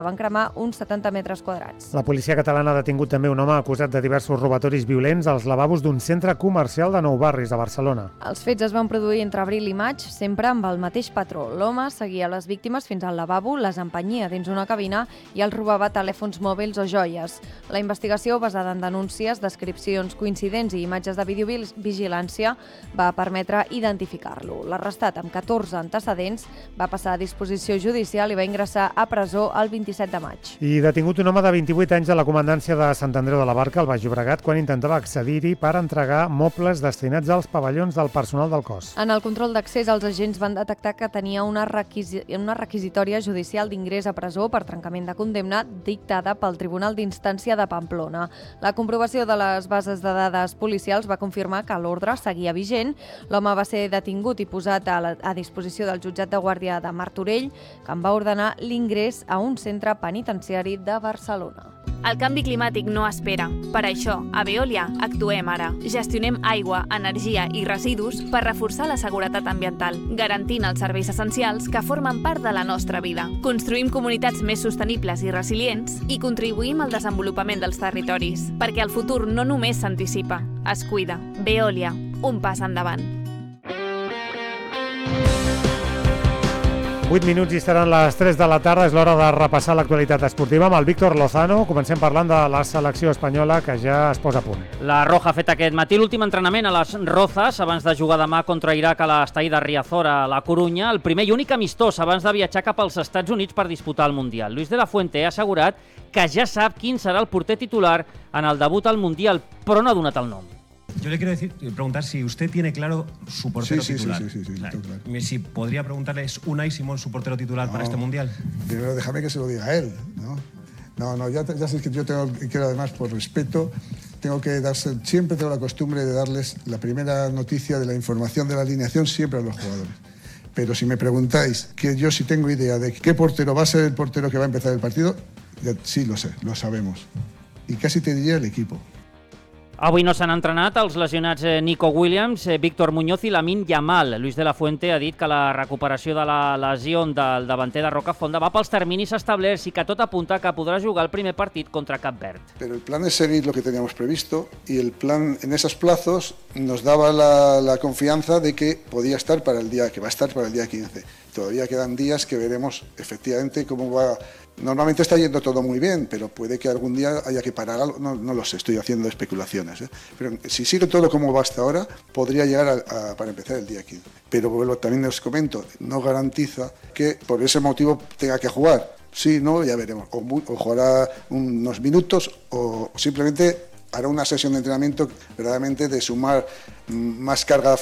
van cremar uns 70 metres quadrats. La policia catalana ha detingut també un home acusat de diversos robatoris violents als lavabos d'un centre comercial de Nou Barris, a Barcelona. Els fets es van produir entre abril i maig, sempre amb el mateix patró. L'home seguia les víctimes fins al lavabo, les empenyia dins una cabina i els robava telèfons mòbils o joies. La investigació, basada en denúncies, descripcions coincidents i imatges de videovigilància, va permetre identificar-lo. L'arrestat, amb 14 antecedents, va passar a disposició judicial i va ingressar a presó el 27 de maig. I detingut un home de 28 anys a la comandància de Sant Andreu de la Barca, al Baix Llobregat, quan intentava accedir-hi per entregar mobles destinats als pavellons del personal del cos. En el control d'accés, els agents van detectar que tenia una requisitòria judicial d'ingrés a presó per trencament de condemna dictada pel Tribunal d'Instància de Pamplona. La comprovació de les bases de dades policials va confirmar que l'ordre seguia vigent. L'home va ser detingut i posat a disposició del jutjat de guàrdia de Martorell, que en va ordenar l'ingrés a un centre penitenciari de Barcelona. El canvi climàtic no espera. Per això, a Veolia actuem ara. Gestionem aigua, energia i residus per reforçar la seguretat ambiental, garantint els serveis essencials que formen part de la nostra vida. Construïm comunitats més sostenibles i resilients i contribuïm al desenvolupament dels territoris, perquè el futur no només s'anticipa, es cuida. Veolia, un pas endavant. 8 minuts i estaran les 3 de la tarda. És l'hora de repassar l'actualitat esportiva amb el Víctor Lozano. Comencem parlant de la selecció espanyola, que ja es posa a punt. La Roja ha fet aquest matí l'últim entrenament a les Rozas abans de jugar demà contra Iraq a l'estadi de Riazor a la Corunya, el primer i únic amistós abans de viatjar cap als Estats Units per disputar el Mundial. Luis de la Fuente ha assegurat que ja sap quin serà el porter titular en el debut al Mundial, però no ha donat el nom. Yo le quiero preguntar si usted tiene claro su portero titular. Sí, claro. Si podría preguntarle, ¿es Unai Simón su portero titular para este Mundial? Primero déjame que se lo diga a él, ¿no? No, ya sé que yo quiero además, por respeto, siempre tengo la costumbre de darles la primera noticia de la información de la alineación siempre a los jugadores. Pero si me preguntáis que yo sí tengo idea de qué portero va a ser el portero que va a empezar el partido, sí lo sé, lo sabemos. Y casi te diría el equipo. Avui no s'han entrenat els lesionats Nico Williams, Víctor Muñoz i Lamine Yamal. Luis de la Fuente ha dit que la recuperació de la lesió del davanter de Rocafonda va pels terminis establerts i que tot apunta que podrà jugar el primer partit contra Cap Verd. Pero el plan es seguir lo que teníamos previsto y el plan en esos plazos nos daba la confianza de que podía estar para el día, que va a estar para el día 15. Todavía quedan días que veremos efectivamente cómo va. Normalmente está yendo todo muy bien, pero puede que algún día haya que parar algo, no lo sé, estoy haciendo especulaciones. Pero si sigue todo como va hasta ahora, podría llegar para empezar el día 15. Pero también os comento, no garantiza que por ese motivo tenga que jugar. Sí, no, ya veremos. O jugará unos minutos o simplemente hará una sesión de entrenamiento verdaderamente de sumar más carga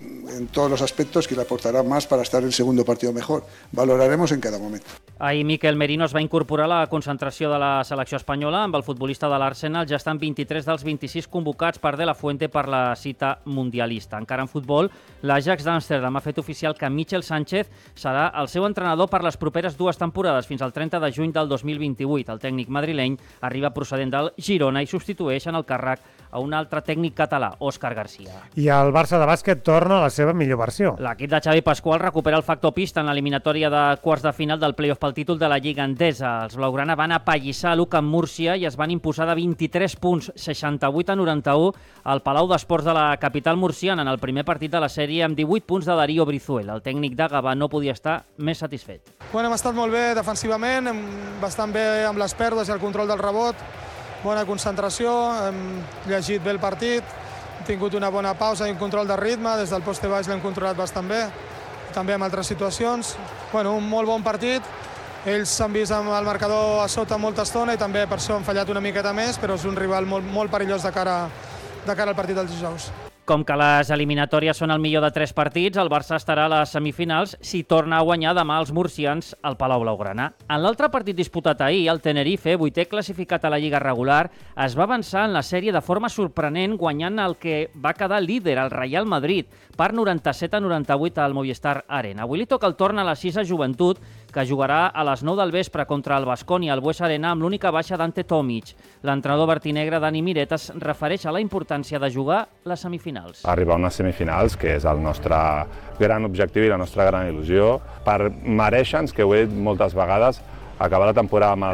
en todos los aspectos que le aportará más para estar en el segundo partido mejor. Valoraremos en cada momento. Ahir Miquel Merino es va incorporar a la concentració de la selecció espanyola amb el futbolista de l'Arsenal. Ja estan 23 dels 26 convocats per De la Fuente per la cita mundialista. Encara en futbol, l'Ajax d'Amsterdam ha fet oficial que Michel Sánchez serà el seu entrenador per les properes 2 temporades, fins al 30 de juny del 2028. El tècnic madrileny arriba procedent del Girona i substitueix en el càrrec a un altre tècnic català, Òscar Garcia. I el Barça de bàsquet torna a la seva millor versió. L'equip de Xavi Pasqual recupera el factor pista en l'eliminatòria de quarts de final del play-off pel títol de la Lliga Endesa. Els blaugrana van apallissar l'UCAM Múrcia i es van imposar de 23 punts, 68-91, al Palau d'Esports de la capital murciana en el primer partit de la sèrie amb 18 punts de Darío Brizuela. El tècnic de Gavà no podia estar més satisfet. Hem estat molt bé defensivament, bastant bé amb les pèrdues i el control del rebot, bona concentració, hem llegit bé el partit, hem tingut una bona pausa i un control de ritme, des del poste baix l'hem controlat bastant bé, també en altres situacions. Un molt bon partit, ells s'han vist amb el marcador a sota molta estona i també per això han fallat una miqueta més, però és un rival molt perillós de cara al partit dels dijous. Com que les eliminatòries són el millor de 3 partits, el Barça estarà a les semifinals si torna a guanyar demà els murcians al Palau Blaugrana. En l'altre partit disputat ahir, el Tenerife, 8è classificat a la Lliga regular, es va avançar en la sèrie de forma sorprenent guanyant el que va quedar líder, el Real Madrid, per 97-98 al Movistar Arena. Avui li toca el torn a la 6 Joventut, que jugarà a les 9 del vespre contra el Baskonia al Bues Arena amb l'única baixa d'Ante Tomic. L'entrenador vertinegre Dani Miret es refereix a la importància de jugar les semifinals. Arribar a unes semifinals, que és el nostre gran objectiu i la nostra gran il·lusió, per mereixer-nos, que ho he dit moltes vegades, acabar la temporada